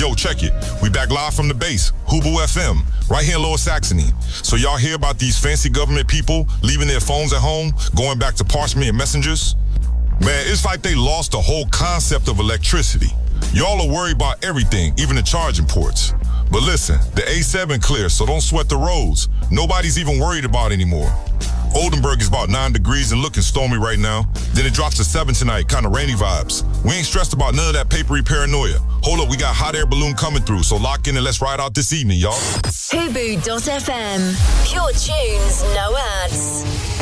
Yo, check it. We back live from the base, Hubu FM, right here in Lower Saxony. So y'all hear about these fancy government people leaving their phones at home, going back to parchment and messengers? Man, it's like they lost the whole concept of electricity. Y'all are worried about everything, even the charging ports. But listen, the A7 clear, so don't sweat the roads. Nobody's even worried about it anymore. Oldenburg is about 9 degrees and looking stormy right now. Then it drops to 7 tonight, kind of rainy vibes. We ain't stressed about none of that papery paranoia. Hold up, we got hot air balloon coming through, so lock in and let's ride out this evening, y'all. Hubu.fm. Pure tunes, no ads.